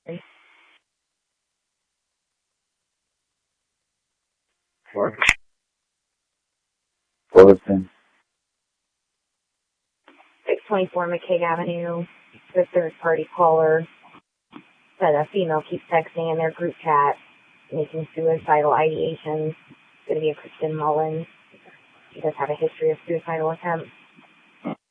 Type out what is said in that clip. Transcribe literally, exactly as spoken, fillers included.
Four. Fullerton. six twenty-four McKay Avenue. The third party caller said a female keeps texting in their group chat, making suicidal ideations. It's going to be a Kristen Mullins. She does have a history of suicidal attempts.